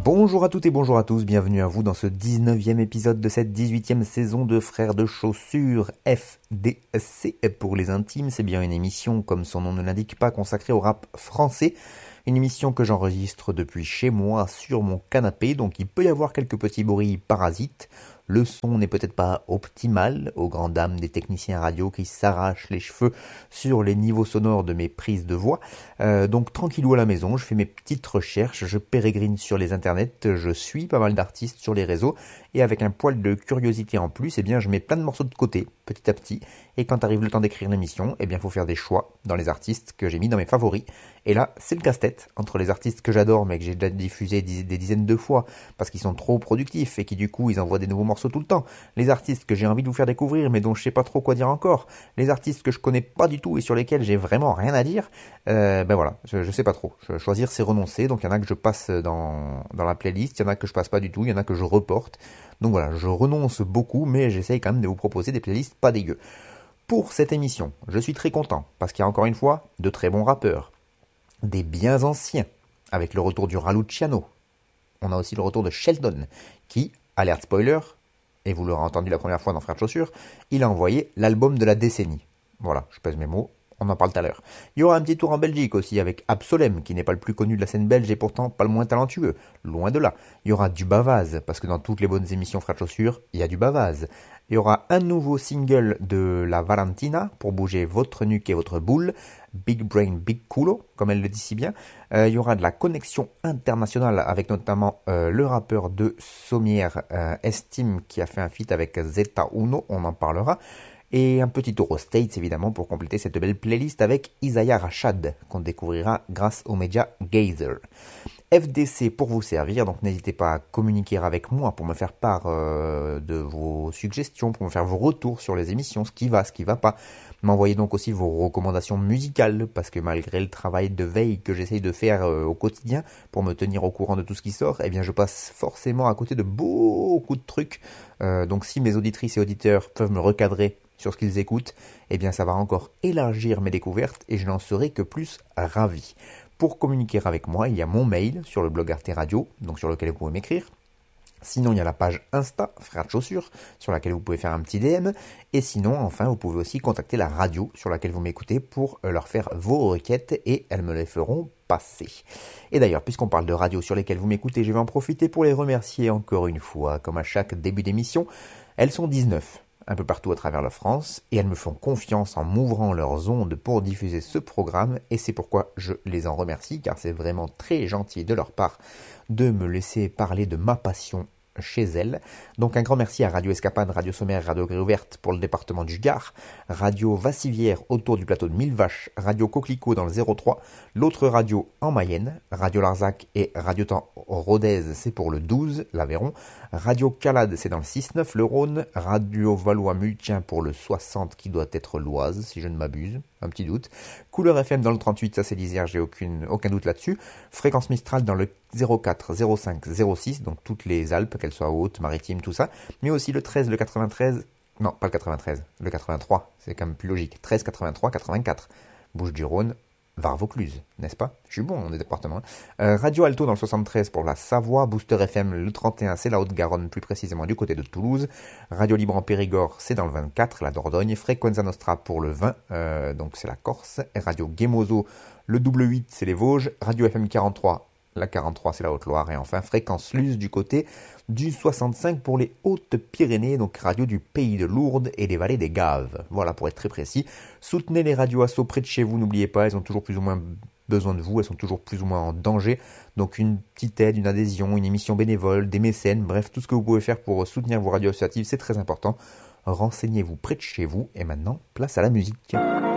Bonjour à toutes et bonjour à tous, bienvenue à vous dans ce 19e épisode de cette 18e saison de Frères de Chaussures FDC pour les intimes. C'est bien une émission, comme son nom ne l'indique pas, consacrée au rap français. Une émission que j'enregistre depuis chez moi sur mon canapé, donc il peut y avoir quelques petits bruits parasites. Le son n'est peut-être pas optimal, aux grandes dames des techniciens radio qui s'arrachent les cheveux sur les niveaux sonores de mes prises de voix. Donc tranquillou à la maison, je fais mes petites recherches, je pérégrine sur les internets, je suis pas mal d'artistes sur les réseaux, et avec un poil de curiosité en plus, eh bien je mets plein de morceaux de côté, petit à petit, et quand arrive le temps d'écrire l'émission, eh bien faut faire des choix dans les artistes que j'ai mis dans mes favoris. Et là, c'est le casse-tête entre les artistes que j'adore mais que j'ai déjà diffusé des dizaines de fois parce qu'ils sont trop productifs et qui du coup ils envoient des nouveaux morceaux tout le temps. Les artistes que j'ai envie de vous faire découvrir mais dont je sais pas trop quoi dire encore. Les artistes que je connais pas du tout et sur lesquels j'ai vraiment rien à dire. Ben voilà, je sais pas trop. Choisir c'est renoncer, donc il y en a que je passe dans la playlist, il y en a que je passe pas du tout, il y en a que je reporte. Donc voilà, je renonce beaucoup mais j'essaye quand même de vous proposer des playlists pas dégueu. Pour cette émission, je suis très content parce qu'il y a encore une fois de très bons rappeurs. Des biens anciens, avec le retour du Raluciano. On a aussi le retour de Sheldon, qui, alerte spoiler, et vous l'aurez entendu la première fois dans Frères de Chaussures, il a envoyé l'album de la décennie. Voilà, je pèse mes mots, on en parle tout à l'heure. Il y aura un petit tour en Belgique aussi, avec Absolem, qui n'est pas le plus connu de la scène belge et pourtant pas le moins talentueux, loin de là. Il y aura du Bavaz, parce que dans toutes les bonnes émissions Frères de Chaussures, il y a du Bavaz. Il y aura un nouveau single de la Valentina, pour bouger votre nuque et votre boule, Big Brain Big Culo, comme elle le dit si bien. Il y aura de la connexion internationale avec notamment le rappeur de Sommière, Estime, qui a fait un feat avec Zeta Uno, on en parlera. Et un petit tour aux States évidemment pour compléter cette belle playlist avec Isaiah Rashad, qu'on découvrira grâce aux médias Gazer. FDC pour vous servir, donc n'hésitez pas à communiquer avec moi pour me faire part de vos suggestions, pour me faire vos retours sur les émissions, ce qui va pas. M'envoyez donc aussi vos recommandations musicales, parce que malgré le travail de veille que j'essaye de faire au quotidien pour me tenir au courant de tout ce qui sort, eh bien je passe forcément à côté de beaucoup de trucs. Donc si mes auditrices et auditeurs peuvent me recadrer sur ce qu'ils écoutent, eh bien ça va encore élargir mes découvertes et je n'en serai que plus ravi. Pour communiquer avec moi, il y a mon mail sur le blog Arte Radio, donc sur lequel vous pouvez m'écrire. Sinon, il y a la page Insta, Frères de Chaussures, sur laquelle vous pouvez faire un petit DM. Et sinon, enfin, vous pouvez aussi contacter la radio sur laquelle vous m'écoutez pour leur faire vos requêtes et elles me les feront passer. Et d'ailleurs, puisqu'on parle de radio sur lesquelles vous m'écoutez, je vais en profiter pour les remercier encore une fois. Comme à chaque début d'émission, elles sont 19. Un peu partout à travers la France, et elles me font confiance en m'ouvrant leurs ondes pour diffuser ce programme, et c'est pourquoi je les en remercie, car c'est vraiment très gentil de leur part de me laisser parler de ma passion chez elles. Donc un grand merci à Radio Escapade, Radio Sommaire, Radio Grille Ouverte pour le département du Gard, Radio Vassivière autour du plateau de Millevaches, Radio Coquelicot dans le 03, l'autre radio en Mayenne, Radio Larzac et Radio Temps Rodez, c'est pour le 12, l'Aveyron, Radio Calade, c'est dans le 6-9, le Rhône, Radio Valois-Multien pour le 60, qui doit être l'Oise, si je ne m'abuse, un petit doute, Couleur FM dans le 38, ça c'est l'Isère, j'ai aucun doute là-dessus, Fréquence Mistral dans le 04, 05, 06, donc toutes les Alpes, qu'elles soient hautes, maritimes, tout ça, mais aussi le 13, le 93, non, pas le 93, le 83, c'est quand même plus logique, 13, 83, 84, Bouches-du-Rhône, Var-Vaucluse, n'est-ce pas? Je suis bon dans les départements. Radio Alto dans le 73 pour la Savoie, Booster FM le 31 c'est la Haute-Garonne, plus précisément du côté de Toulouse, Radio Libre en Périgord c'est dans le 24, la Dordogne, Frequenza Nostra pour le 20, donc c'est la Corse, Radio Gemozo le double 8 c'est les Vosges, Radio FM 43, la 43 c'est la Haute-Loire, et enfin Fréquence Luz du côté du 65 pour les Hautes-Pyrénées, donc radio du pays de Lourdes et des vallées des Gaves. Voilà pour être très précis. Soutenez les radios assos près de chez vous, n'oubliez pas, elles ont toujours plus ou moins besoin de vous, elles sont toujours plus ou moins en danger. Donc une petite aide, une adhésion, une émission bénévole, des mécènes, bref, tout ce que vous pouvez faire pour soutenir vos radios associatives, c'est très important. Renseignez-vous près de chez vous, et maintenant, place à la musique.